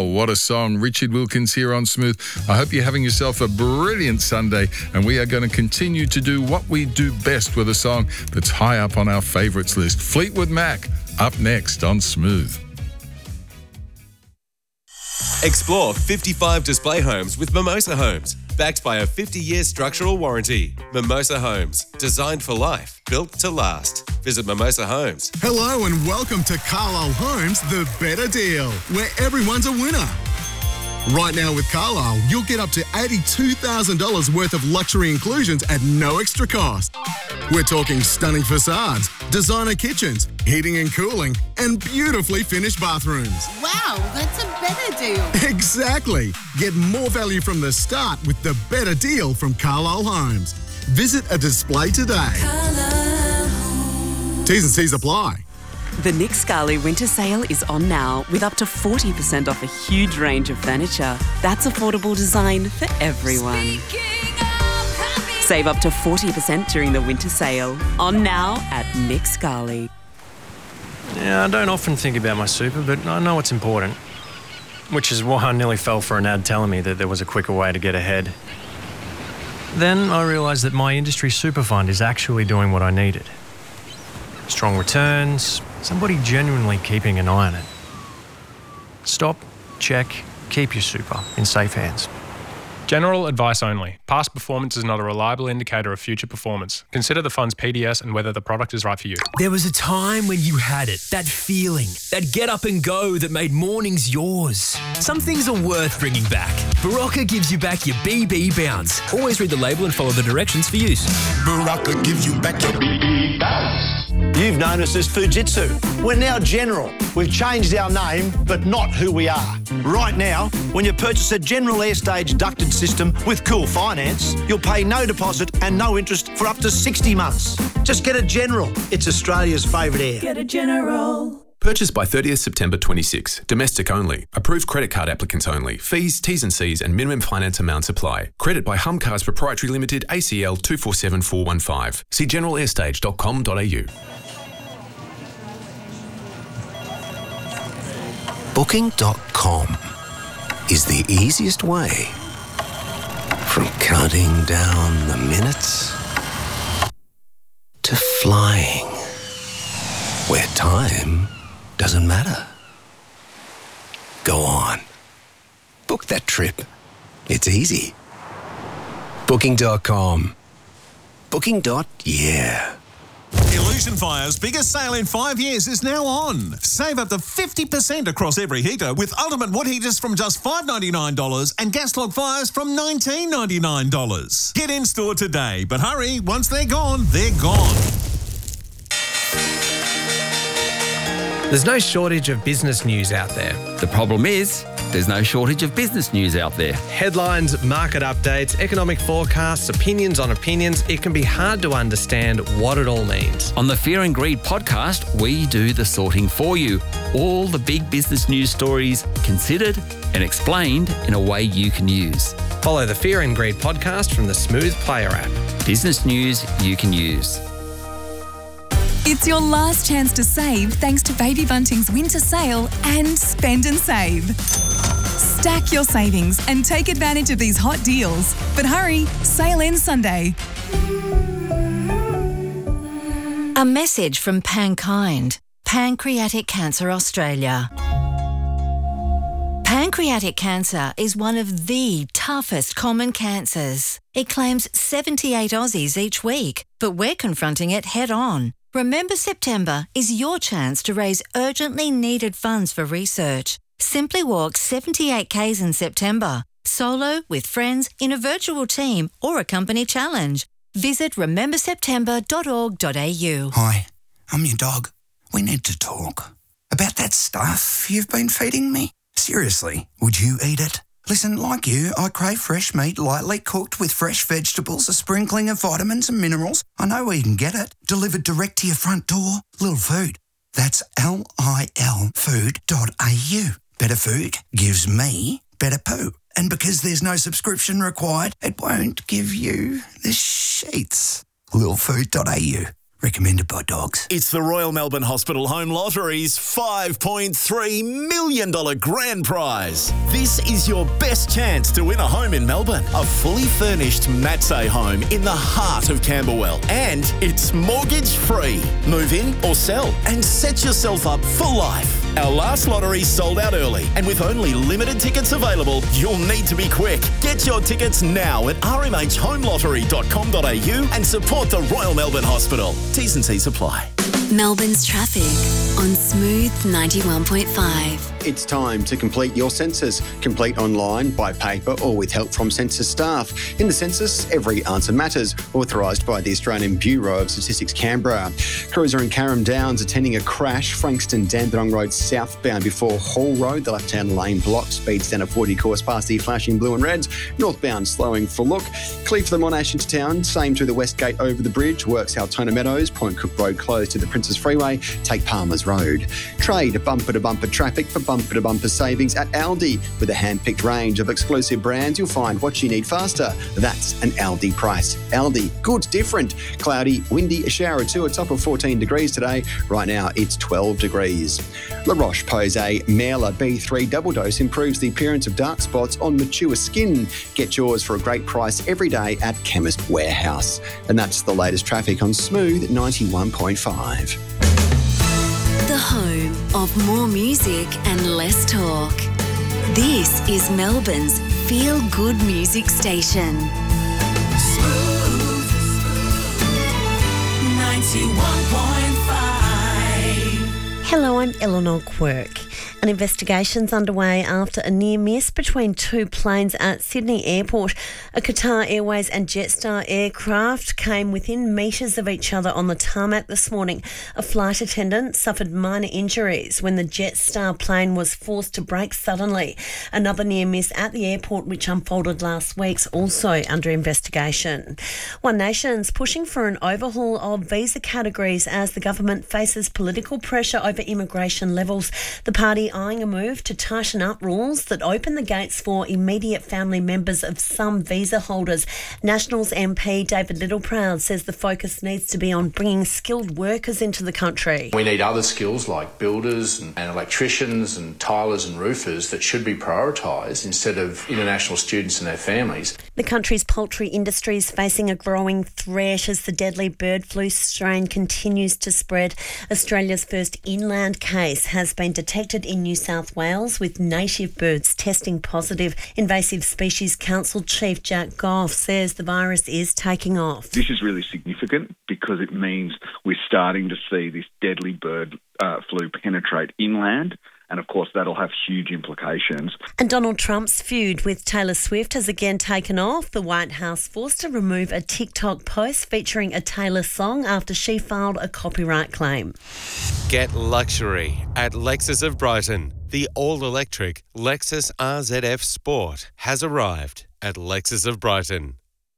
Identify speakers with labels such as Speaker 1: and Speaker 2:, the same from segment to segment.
Speaker 1: Wow, what a song. Richard Wilkins here on Smooth. I hope you're having yourself a brilliant Sunday, and we are going to continue to do what we do best with a song that's high up on our favourites list. Fleetwood Mac, up next on Smooth.
Speaker 2: Explore 55 display homes with Mimosa Homes, backed by a 50-year structural warranty. Mimosa Homes, designed for life, built to last. Visit Mimosa Homes.
Speaker 3: Hello and welcome to Carlisle Homes, the better deal, where everyone's a winner. Right now with Carlisle, you'll get up to $82,000 worth of luxury inclusions at no extra cost. We're talking stunning facades, designer kitchens, heating and cooling, and beautifully finished bathrooms.
Speaker 4: Wow, that's a better deal.
Speaker 3: Exactly. Get more value from the start with the better deal from Carlisle Homes. Visit a display today. T's and C's apply.
Speaker 5: The Nick Scali Winter Sale is on now with up to 40% off a huge range of furniture. That's affordable design for everyone. Save up to 40% during the winter sale. On now at Nick Scali.
Speaker 6: Yeah, I don't often think about my super, but I know it's important. Which is why I nearly fell for an ad telling me that there was a quicker way to get ahead. Then I realised that my industry super fund is actually doing what I needed. Strong returns, somebody genuinely keeping an eye on it. Stop, check, keep your super in safe hands.
Speaker 7: General advice only. Past performance is not a reliable indicator of future performance. Consider the fund's PDS and whether the product is right for you.
Speaker 8: There was a time when you had it, that feeling, that get up and go that made mornings yours. Some things are worth bringing back. Barocca gives you back your BB bounce. Always read the label and follow the directions for use.
Speaker 9: Barocca gives you back your BB bounce. You've known us as Fujitsu. We're now General. We've changed our name, but not who we are. Right now, when you purchase a General Airstage ducted system with Cool Finance, you'll pay no deposit and no interest for up to 60 months. Just get a General. It's Australia's favourite air.
Speaker 10: Get a General.
Speaker 11: Purchased by 30th September 26. Domestic only. Approved credit card applicants only. Fees, T's and C's and minimum finance amounts apply. Credit by Humcars Proprietary Limited, ACL 247415. See generalairstage.com.au.
Speaker 12: Booking.com is the easiest way from counting down the minutes to flying, where time doesn't matter. Go on. Book that trip. It's easy. Booking.com. Booking.yeah.
Speaker 13: Illusion Fire's biggest sale in 5 years is now on. Save up to 50% across every heater with ultimate wood heaters from just $5.99 and gas log fires from $19.99. Get in store today, but hurry, once they're gone, they're gone.
Speaker 14: There's no shortage of business news out there.
Speaker 15: The problem is, there's no shortage of business news out there.
Speaker 14: Headlines, market updates, economic forecasts, opinions on opinions. It can be hard to understand what it all means.
Speaker 15: On the Fear and Greed podcast, we do the sorting for you. All the big business news stories considered and explained in a way you can use.
Speaker 14: Follow the Fear and Greed podcast from the Smooth Player app.
Speaker 15: Business news you can use.
Speaker 16: It's your last chance to save thanks to Baby Bunting's winter sale and spend and save. Stack your savings and take advantage of these hot deals. But hurry, sale ends Sunday.
Speaker 17: A message from Pankind, Pancreatic Cancer Australia. Pancreatic cancer is one of the toughest common cancers. It claims 78 Aussies each week, but we're confronting it head on. Remember September is your chance to raise urgently needed funds for research. Simply walk 78 Ks in September, solo, with friends, in a virtual team or a company challenge. Visit rememberseptember.org.au.
Speaker 18: Hi, I'm your dog. We need to talk. About that stuff you've been feeding me. Seriously, would you eat it? Listen, like you, I crave fresh meat lightly cooked with fresh vegetables, a sprinkling of vitamins and minerals. I know where you can get it. Delivered direct to your front door. Lil Food. That's LIL food.au. Better food gives me better poo. And because there's no subscription required, it won't give you the sheets. Lilfood.au. Recommended by dogs.
Speaker 10: It's the Royal Melbourne Hospital Home Lottery's $5.3 million grand prize. This is your best chance to win a home in Melbourne. A fully furnished Matsay home in the heart of Camberwell. And it's mortgage free. Move in or sell and set yourself up for life. Our last lottery sold out early, and with only limited tickets available, you'll need to be quick. Get your tickets now at rmhhomelottery.com.au and support the Royal Melbourne Hospital. T's and C's apply.
Speaker 19: Melbourne's traffic on Smooth 91.5.
Speaker 20: It's time to complete your census. Complete online, by paper or with help from census staff. In the census, every answer matters. Authorised by the Australian Bureau of Statistics Canberra. Crews are in Carrum Downs attending a crash. Frankston Dandenong Road southbound before Hall Road. The left-hand lane blocked. Speeds down a 40 course past the flashing blue and reds. Northbound slowing for look. Clear for the Monash into town. Same through the West Gate over the bridge. Works Altona Meadows. Point Cook Road closed to the Princes Freeway. Take Palmer's Road. Trade bumper-to-bumper traffic for bumper-to-bumper savings at Aldi. With a hand-picked range of exclusive brands, you'll find what you need faster. That's an Aldi price. Aldi, good, different. Cloudy, windy, a shower or two, a top of 14 degrees today. Right now, it's 12 degrees. La Roche-Posay Merla B3 double dose improves the appearance of dark spots on mature skin. Get yours for a great price every day at Chemist Warehouse. And that's the latest traffic on Smooth 91.5.
Speaker 19: The home of more music and less talk. This is Melbourne's feel-good music station.
Speaker 21: Smooth 91.5.
Speaker 22: Hello, I'm Eleanor Quirk. An investigation's underway after a near miss between two planes at Sydney Airport. A Qatar Airways and Jetstar aircraft came within metres of each other on the tarmac this morning. A flight attendant suffered minor injuries when the Jetstar plane was forced to brake suddenly. Another near miss at the airport, which unfolded last week, is also under investigation. One Nation's pushing for an overhaul of visa categories as the government faces political pressure over immigration levels. The party eyeing a move to tighten up rules that open the gates for immediate family members of some visa holders. Nationals MP David Littleproud says the focus needs to be on bringing skilled workers into the country.
Speaker 23: We need other skills like builders and electricians and tilers and roofers that should be prioritised instead of international students and their families.
Speaker 22: The country's poultry industry is facing a growing threat as the deadly bird flu strain continues to spread. Australia's first inland case has been detected in New South Wales with native birds testing positive. Invasive Species Council Chief Jack Goff says the virus is taking off.
Speaker 24: This is really significant because it means we're starting to see this deadly bird flu penetrate inland. And of course, that'll have huge implications.
Speaker 22: And Donald Trump's feud with Taylor Swift has again taken off. The White House forced to remove a TikTok post featuring a Taylor song after she filed a copyright claim.
Speaker 2: Get luxury at Lexus of Brighton. The all-electric Lexus RZF Sport has arrived at Lexus of Brighton.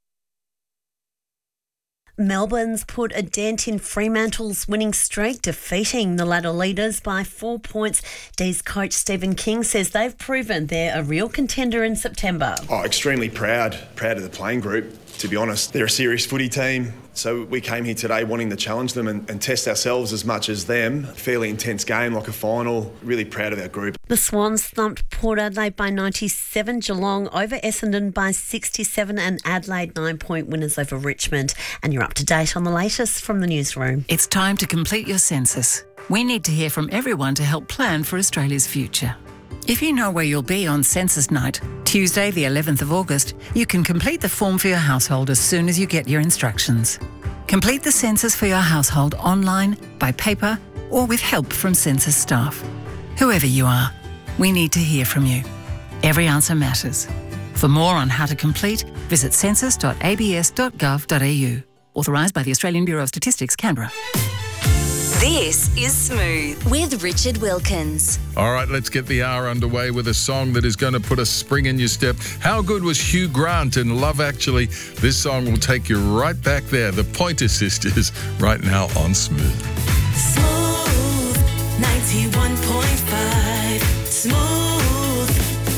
Speaker 22: Melbourne's put a dent in Fremantle's winning streak, defeating the ladder leaders by 4 points. D's coach Stephen King says they've proven they're a real contender in September.
Speaker 25: Extremely proud of the playing group, to be honest. They're a serious footy team, so we came here today wanting to challenge them and test ourselves as much as them. Fairly intense game, like a final. Really proud of our group.
Speaker 22: The Swans thumped Port Adelaide by 97, Geelong over Essendon by 67 and Adelaide 9-point winners over Richmond. And you're up to date on the latest from the newsroom.
Speaker 26: It's time to complete your census. We need to hear from everyone to help plan for Australia's future. If you know where you'll be on census night, Tuesday the 11th of August, you can complete the form for your household as soon as you get your instructions. Complete the census for your household online, by paper, or with help from census staff. Whoever you are, we need to hear from you. Every answer matters. For more on how to complete, visit census.abs.gov.au. Authorised by the Australian Bureau of Statistics, Canberra.
Speaker 19: This is Smooth with Richard Wilkins.
Speaker 1: All right, let's get the hour underway with a song that is going to put a spring in your step. How good was Hugh Grant in Love Actually? This song will take you right back there. The Pointer Sisters, right now on Smooth.
Speaker 21: Smooth 91.5. Smooth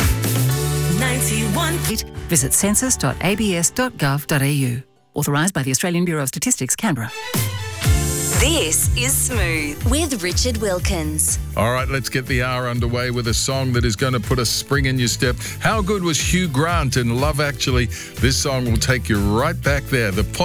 Speaker 21: 91.
Speaker 26: Visit census.abs.gov.au. Authorised by the Australian Bureau of Statistics, Canberra.
Speaker 19: This is Smooth with Richard Wilkins.
Speaker 1: All right, let's get the hour underway with a song that is going to put a spring in your step. How good was Hugh Grant in Love Actually? This song will take you right back there. The